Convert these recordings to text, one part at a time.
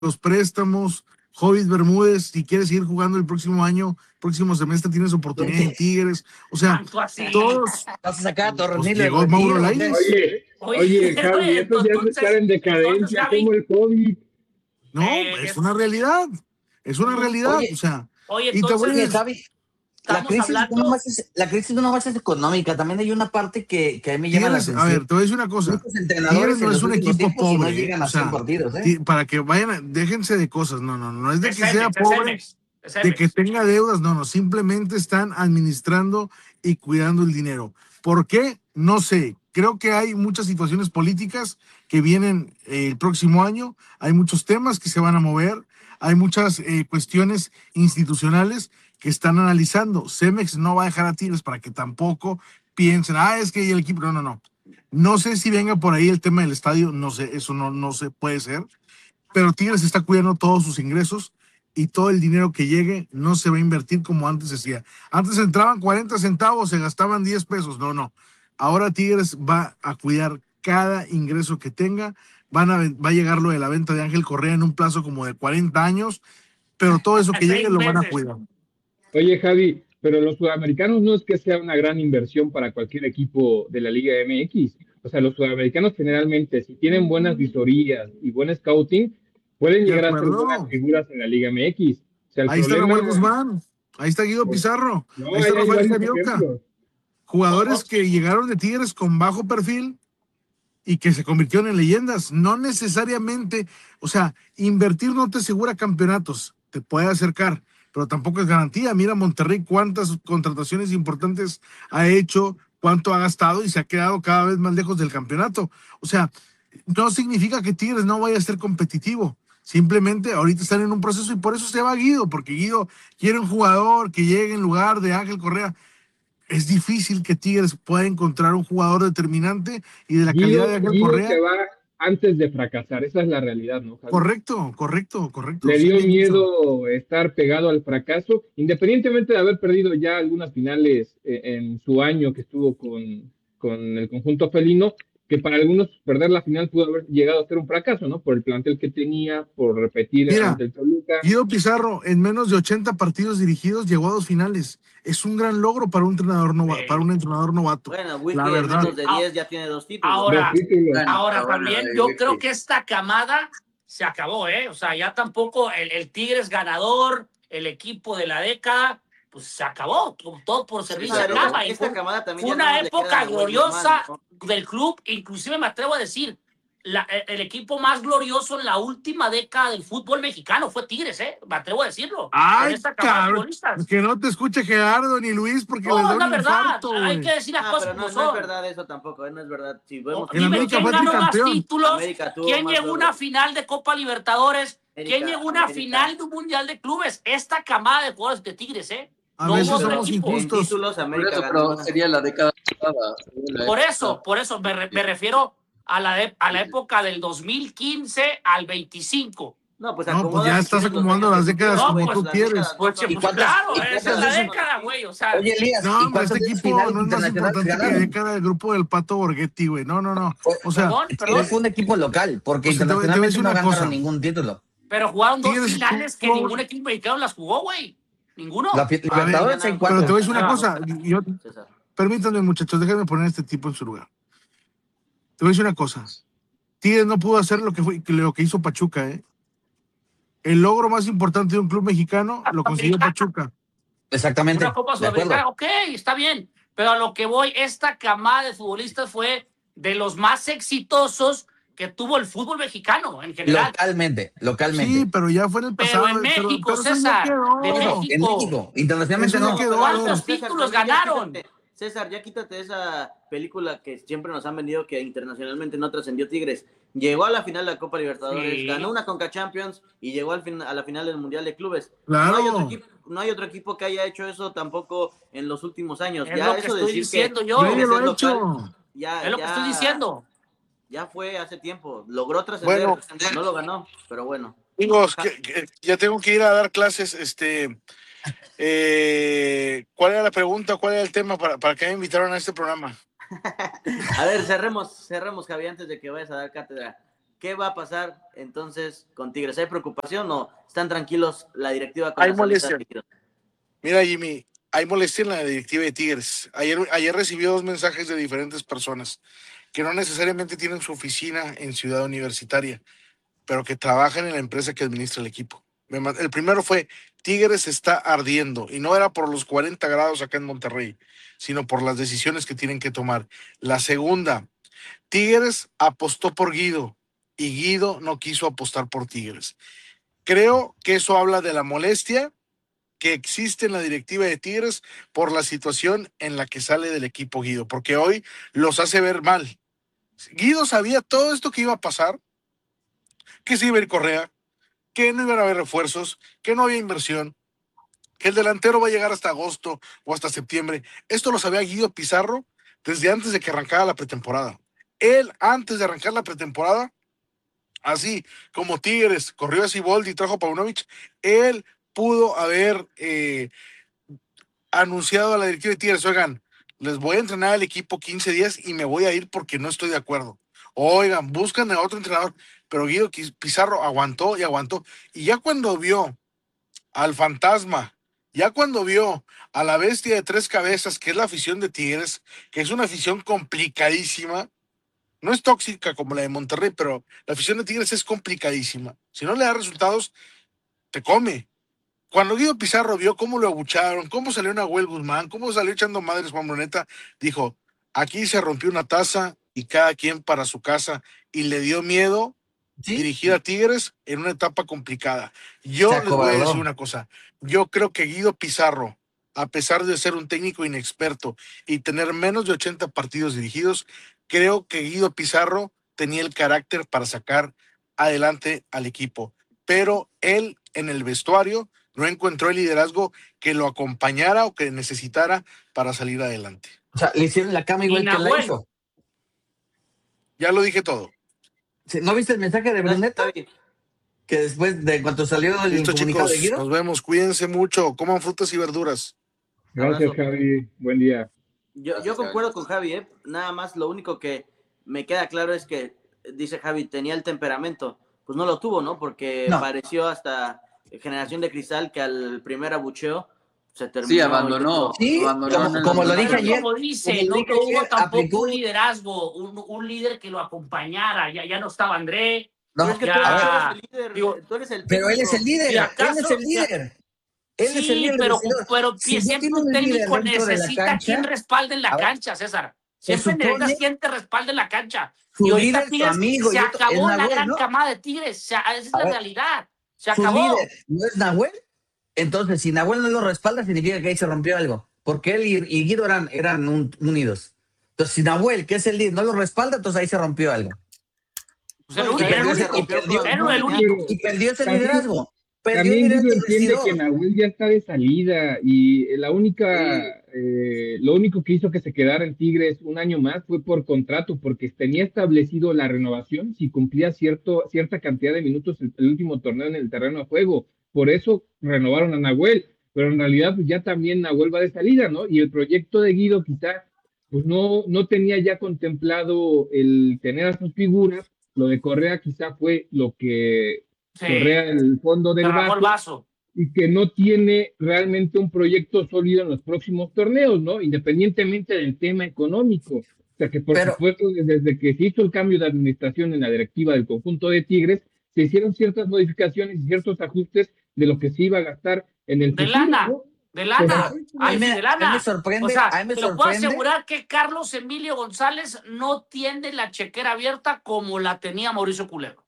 los préstamos. Jovis Bermúdez, si quieres seguir jugando el próximo año, próximo semestre, tienes oportunidad en Tigres. O sea, todos. Vas a sacar a Pues Tornillo. llegó Mauro Lainez. Oye, Javi, eso ya es estar en decadencia, como el COVID. No, es una realidad. Es una realidad. Oye, o sea, oye, y te voy a decir, Javi, la crisis no más es económica, también hay una parte que a mí me llama la atención. A ver, te voy a decir una cosa. Tigres no es un equipo pobre. No llegan a 100 partidos, para que vayan, déjense de cosas. No es de que sea pobre, de que tenga deudas. No, simplemente están administrando y cuidando el dinero. ¿Por qué? No sé. Creo que hay muchas situaciones políticas que vienen el próximo año. Hay muchos temas que se van a mover. Hay muchas cuestiones institucionales que están analizando. Cemex no va a dejar a Tigres para que tampoco piensen, es que el equipo, no. No sé si venga por ahí el tema del estadio, no sé, eso no se puede ser, pero Tigres está cuidando todos sus ingresos y todo el dinero que llegue no se va a invertir como antes se hacía. Antes entraban 40 centavos, se gastaban 10 pesos, no. Ahora Tigres va a cuidar cada ingreso que tenga, va a llegar lo de la venta de Ángel Correa en un plazo como de 40 años, pero todo eso que llegue lo van a cuidar. Oye, Javi, pero los sudamericanos no es que sea una gran inversión para cualquier equipo de la Liga MX. O sea, los sudamericanos generalmente, si tienen buenas visorías y buen scouting, pueden llegar a ser buenas figuras en la Liga MX. O sea, ahí está Raúl Guzmán, ahí está Guido Pizarro, ahí está Rafael Carioca. Jugadores que llegaron de Tigres con bajo perfil y que se convirtieron en leyendas. No necesariamente, o sea, invertir no te asegura campeonatos, te puede acercar, pero tampoco es garantía. Mira Monterrey cuántas contrataciones importantes ha hecho, cuánto ha gastado y se ha quedado cada vez más lejos del campeonato. O sea, no significa que Tigres no vaya a ser competitivo. Simplemente ahorita están en un proceso y por eso se va Guido, porque Guido quiere un jugador que llegue en lugar de Ángel Correa. Es difícil que Tigres pueda encontrar un jugador determinante y de la calidad de Ángel Correa. Se va antes de fracasar, esa es la realidad, ¿no, Javi? Correcto. Le dio miedo estar pegado al fracaso, independientemente de haber perdido ya algunas finales en su año que estuvo con el conjunto felino, que para algunos perder la final pudo haber llegado a ser un fracaso, ¿no? Por el plantel que tenía, por repetir ante el Toluca. Guido Pizarro, en menos de 80 partidos dirigidos, llegó a 2 finales. Es un gran logro para un entrenador novato. Bueno, Wiki en menos de 10 ya tiene 2 títulos. Ahora también yo creo que esta camada se acabó, O sea, ya tampoco el Tigres ganador, el equipo de la década, pues se acabó, todo por servicio se acaba. Fue una época gloriosa del club, inclusive me atrevo a decir, el equipo más glorioso en la última década del fútbol mexicano fue Tigres, me atrevo a decirlo. Ay, cabrón, que no te escuche Gerardo ni Luis porque les da un infarto, hay que decir las cosas como son. No es verdad eso tampoco, no es verdad. Si vemos dime quién ganó más títulos, quién llegó a una final de Copa Libertadores, quién llegó a una final de un Mundial de Clubes. Esta camada de jugadores de Tigres, A veces somos injustos. Pero sería la década pasada. Por eso me refiero a la época del 2015 al 25. Pues ya estás acomodando las décadas como tú quieres. Claro, esa es la década, güey. O sea, oye, Elías, este equipo no es más importante que la década del grupo del Pato Borghetti, güey. No. O sea, pero fue un equipo local, porque internacionalmente no ganaron ningún título. Pero jugaron 2 finales que ningún equipo mexicano las jugó, güey. Ninguno. Pero te voy a decir una cosa. Permítanme, muchachos, déjenme poner a este tipo en su lugar. Te voy a decir una cosa. Tigres no pudo hacer lo que hizo Pachuca, El logro más importante de un club mexicano lo consiguió Pachuca. Exactamente. Una Copa Sudamericana, ok, está bien. Pero a lo que voy, esta camada de futbolistas fue de los más exitosos que tuvo el fútbol mexicano en general. Localmente. Sí, pero ya fue en el pasado. Pero en México, César. En México. Internacionalmente no. ¿Cuántos títulos ganaron? César, ya quítate esa película que siempre nos han vendido que internacionalmente no trascendió Tigres. Llegó a la final de la Copa Libertadores, ganó una Conca Champions y llegó a la final del Mundial de Clubes. Claro. No hay otro equipo que haya hecho eso tampoco en los últimos años. Es lo que estoy diciendo yo. Es lo que estoy diciendo. Ya fue hace tiempo. Logró trascender, no lo ganó, pero bueno. Amigos, ya tengo que ir a dar clases. ¿Cuál era la pregunta? ¿Cuál era el tema para que me invitaron a este programa? A ver, cerremos, Javi, antes de que vayas a dar cátedra. ¿qué va a pasar entonces con Tigres? ¿Hay preocupación o están tranquilos la directiva con Hay la salida molestia. de Tigres? Mira, Jimmy, hay molestia en la directiva de Tigres. Ayer recibí 2 mensajes de diferentes personas que no necesariamente tienen su oficina en Ciudad Universitaria, pero que trabajan en la empresa que administra el equipo. El primero fue, Tigres está ardiendo, y no era por los 40 grados acá en Monterrey, sino por las decisiones que tienen que tomar. La segunda, Tigres apostó por Guido, y Guido no quiso apostar por Tigres. Creo que eso habla de la molestia que existe en la directiva de Tigres por la situación en la que sale del equipo Guido, porque hoy los hace ver mal. Guido sabía todo esto que iba a pasar, que se iba a ir Correa, que no iban a haber refuerzos, que no había inversión, que el delantero va a llegar hasta agosto o hasta septiembre. Esto lo sabía Guido Pizarro desde antes de que arrancara la pretemporada. Él, antes de arrancar la pretemporada, así como Tigres corrió a Siboldi y trajo a Paunovic, él pudo haber anunciado a la directiva de Tigres, oigan, les voy a entrenar al equipo 15 días y me voy a ir porque no estoy de acuerdo. Oigan, buscan a otro entrenador, pero Guido Pizarro aguantó y aguantó. Y ya cuando vio al fantasma, ya cuando vio a la bestia de 3 cabezas, que es la afición de Tigres, que es una afición complicadísima, no es tóxica como la de Monterrey, pero la afición de Tigres es complicadísima. Si no le da resultados, te come. Cuando Guido Pizarro vio cómo lo abucharon, cómo salió Nahuel Guzmán, cómo salió echando madres Juan Bruneta, dijo, aquí se rompió una taza y cada quien para su casa, y le dio miedo dirigir a Tigres en una etapa complicada. Yo les voy a decir una cosa, yo creo que Guido Pizarro, a pesar de ser un técnico inexperto y tener menos de 80 partidos dirigidos, creo que Guido Pizarro tenía el carácter para sacar adelante al equipo, pero él en el vestuario no encontró el liderazgo que lo acompañara o que necesitara para salir adelante. O sea, le hicieron la cama igual que la hizo. Ya lo dije todo. ¿No viste el mensaje de Bruneta? Que después de cuando salió el Listo, comunicado chicos, de Guido. nos vemos, cuídense mucho, coman frutas y verduras. Gracias, Javi. Buen día. Yo concuerdo con Javi, nada más lo único que me queda claro es que, dice Javi, tenía el temperamento. Pues no lo tuvo, ¿no? Porque pareció hasta Generación de Cristal que al primer abucheo se terminó. Sí, abandonó. Sí, abandonó como lo dije ayer. Como dice, no tuvo tampoco un liderazgo, un líder que lo acompañara. Ya no estaba André. No, es que ya, tú eres el pero él es el líder. ¿acaso? Él es el líder. Él es el líder. Pero Si siempre no un tiene técnico líder dentro de la necesita cancha, quien respalde en la cancha, César. Siempre necesita quien te respalde en la cancha. Su Y ahorita líder, su Tigres, amigo, se acabó la Nahuel, gran ¿no? camada de Tigres. Esa es la realidad. Se Su acabó. líder no es Nahuel. Entonces, si Nahuel no lo respalda, significa que ahí se rompió algo. Porque él y Guido eran unidos. Entonces, si Nahuel, que es el líder, no lo respalda, entonces ahí se rompió algo. Pues el único. Y perdió ese liderazgo. También Guido entiende que Nahuel ya está de salida y lo único que hizo que se quedara en Tigres un año más fue por contrato, porque tenía establecido la renovación si cumplía cierta cantidad de minutos el último torneo en el terreno de juego. Por eso renovaron a Nahuel, pero en realidad pues ya también Nahuel va de salida, ¿no? Y el proyecto de Guido quizá pues no tenía ya contemplado el tener a sus figuras. Lo de Correa quizá fue lo que Correa el fondo del vaso y que no tiene realmente un proyecto sólido en los próximos torneos, ¿no? Independientemente del tema económico. O sea que por supuesto desde que se hizo el cambio de administración en la directiva del conjunto de Tigres, se hicieron ciertas modificaciones y ciertos ajustes de lo que se iba a gastar en el futuro, ¿no? De lana. A mí me sorprende. O sea, te lo puedo asegurar que Carlos Emilio González no tiene la chequera abierta como la tenía Mauricio Culebro.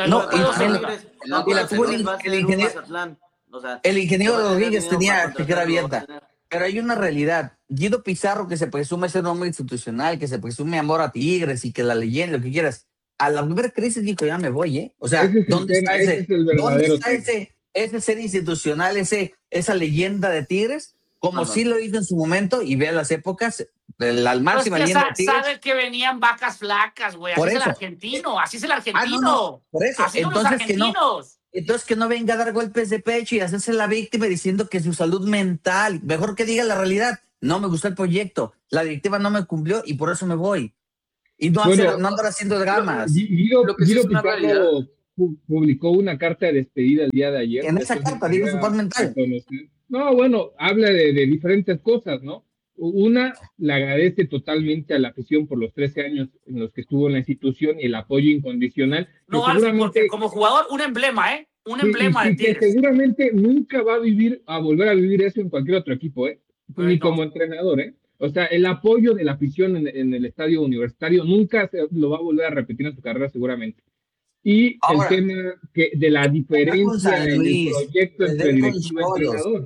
El ingeniero Rodríguez tenía chequera abierta. Pero hay una realidad. Guido Pizarro, que se presume ser un hombre institucional, que se presume amor a Tigres y que la leyenda, lo que quieras. A la primera crisis dijo, ya me voy, ¿eh? O sea, ¿dónde está ese ser institucional, esa leyenda de Tigres? Como sí lo hizo en su momento, y vea las épocas, la máxima leyenda de Tigres. Sabe que venían vacas flacas, güey. Así es el argentino, así es el argentino. No. Por eso, así son los argentinos. Entonces que no venga a dar golpes de pecho y hacerse la víctima diciendo que su salud mental, mejor que diga la realidad. No me gustó el proyecto, la directiva no me cumplió y por eso me voy. Y no, no andar haciendo dramas. Guido Pizarro publicó una carta de despedida el día de ayer. En esa carta digo su paz mental. No, bueno, habla de diferentes cosas, ¿no? Una, le agradece totalmente a la afición por los 13 años en los que estuvo en la institución y el apoyo incondicional. No, Alfie, porque como jugador, un emblema, ¿eh? Un emblema de Tigres. Que seguramente nunca va a volver a vivir eso en cualquier otro equipo, ¿eh? Ni como entrenador, ¿eh? O sea, el apoyo de la afición en el estadio universitario nunca lo va a volver a repetir en su carrera seguramente. Y ahora, el tema de la diferencia en el proyecto entre directivo y entrenador.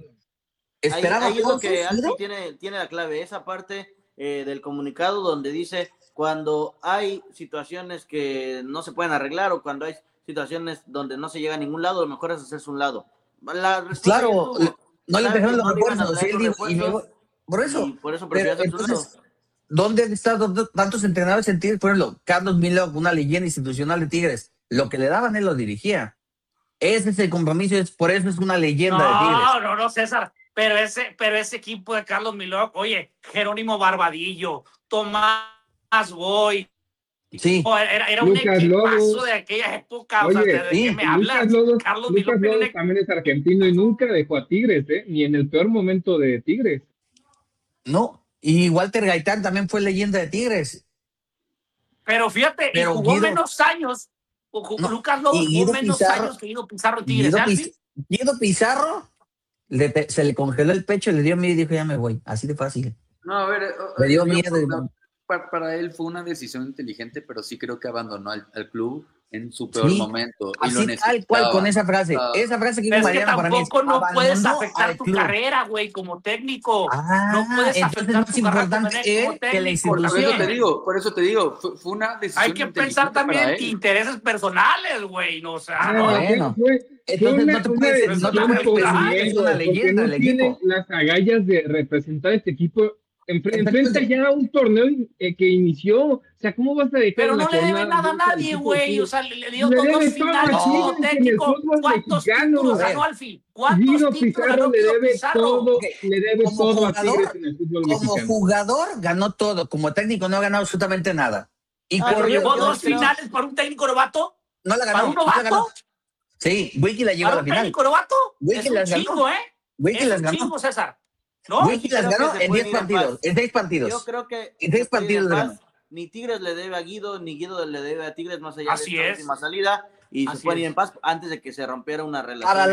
Ahí es lo que Alfie tiene la clave, esa parte del comunicado donde dice cuando hay situaciones que no se pueden arreglar o cuando hay situaciones donde no se llega a ningún lado, lo mejor es hacerse un lado. Claro, no le dejaron los refuerzos. Por eso prefiero hacer un lado. ¿Dónde han estado tantos entrenadores en Tigres? Por ejemplo, Carlos Milok, una leyenda institucional de Tigres. Lo que le daban, él lo dirigía. Ese es el compromiso, por eso es una leyenda de Tigres. No, César. Pero ese equipo de Carlos Milok, oye, Jerónimo Barbadillo, Tomás Boy. Sí. Era un equipazo de aquellas épocas. Oye, o sea, ¿de qué me hablas? Carlos Milok también es argentino y nunca dejó a Tigres, ni en el peor momento de Tigres. No, y Walter Gaitán también fue leyenda de Tigres. Pero fíjate, y jugó menos años. Lucas Lobo jugó menos años que Guido Pizarro en Tigres. Guido Pizarro se le congeló el pecho, le dio miedo y dijo, ya me voy. Así de fácil. No, a ver. Le dio miedo. Para él fue una decisión inteligente, pero sí creo que abandonó al club en su peor momento. Así tal cual con esa frase. Esa frase que dijo Mariano para mí es, no puedes afectar tu carrera, güey, como técnico. No puedes afectar tu carrera como técnico. Que la institución. Por eso te digo, fue una decisión hay que pensar también intereses personales, güey. No, o sea, bueno. Entonces no te puedes es una leyenda del equipo. Las agallas de representar este equipo enfrenta ya un torneo que inició, o sea, ¿cómo vas a dejar? Pero no le debe nada a nadie, güey, o sea, le dio dos finales como técnico. ¿Cuántos títulos ganó al fin? Guido Pizarro le debe todo a Tigres en el fútbol mexicano. Como jugador ganó todo, como técnico no ha ganado absolutamente nada. Y llevó dos finales para un técnico novato. No la ganó. ¿Para un novato? Sí, Wiki la llevó a la final. ¿Para un técnico novato? Wiki las ganó. Chingo, Wiki las ganó. Chingo, César. ¿No? Wiki las ganó en 10 partidos. En 6 partidos. Yo creo que en 6 partidos ni Tigres le debe a Guido, ni Guido le debe a Tigres más allá Así de esta última salida. Y se pueden ir en paz antes de que se rompiera una relación. Para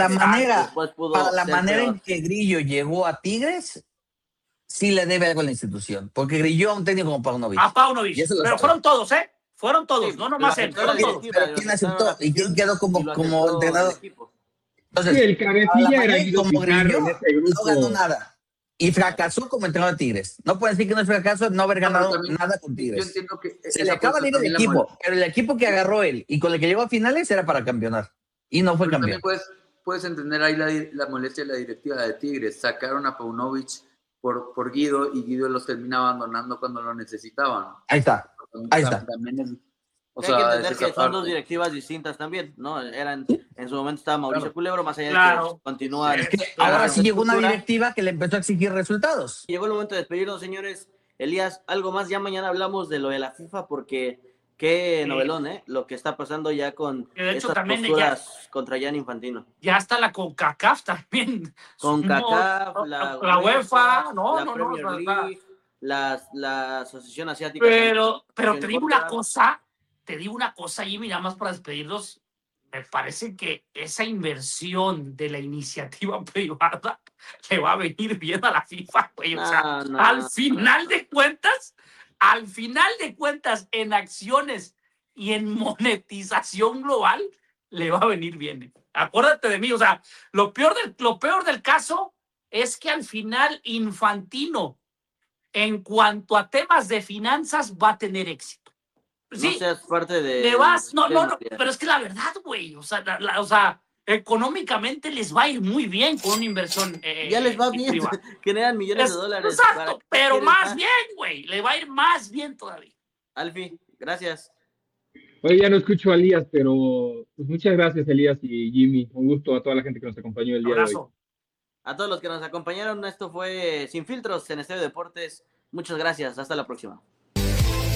la manera en que Grillo llegó a Tigres, sí le debe algo a la institución. Porque Grillo a un técnico como Paunovic. A Paunovic. Pero fueron todos, ¿eh? Fueron todos, no nomás él. Fueron todos. ¿Quién aceptó? ¿Y quién quedó como entrenador? Entonces, el cabecilla era Guido Pizarro en ese grupo. No ganó nada. Y fracasó como entrenador de Tigres. No puede decir que no es fracaso no haber ganado nada con Tigres. Yo entiendo que se le acaba de ir el equipo, pero el equipo que agarró él y con el que llegó a finales era para campeonar. Y no fue campeón. También puedes entender ahí la molestia de la directiva de Tigres. Sacaron a Paunovic por Guido y Guido los termina abandonando cuando lo necesitaban. Ahí está. También hay que entender que son dos directivas distintas también, ¿no? En su momento estaba Mauricio Culebro, más allá de que continúa. Ahora sí llegó una directiva que le empezó a exigir resultados. Llegó el momento de despedirnos, señores. Elías, algo más, ya mañana hablamos de lo de la FIFA, porque qué novelón, ¿eh? Lo que está pasando ya con estas posturas contra Gianni Infantino. Ya está la CONCACAF también. CONCACAF, la UEFA, la Premier League, la Asociación Asiática. Pero te digo una cosa, Jimmy, nada más para despedirnos. Me parece que esa inversión de la iniciativa privada le va a venir bien a la FIFA, güey. O sea, al final de cuentas, en acciones y en monetización global, le va a venir bien. Acuérdate de mí, o sea, lo peor del caso es que al final Infantino, en cuanto a temas de finanzas, va a tener éxito. Sí, no seas parte de... No, pero es que la verdad, güey, o sea, económicamente les va a ir muy bien con una inversión ya les va bien, generan millones de dólares. Exacto, pero más bien, güey, le va a ir más bien todavía. Alfie, gracias. Hoy ya no escucho a Elías, pero pues muchas gracias, Elías y Jimmy. Un gusto a toda la gente que nos acompañó el día de hoy. A todos los que nos acompañaron, esto fue Sin Filtros en Estadio Deportes. Muchas gracias, hasta la próxima.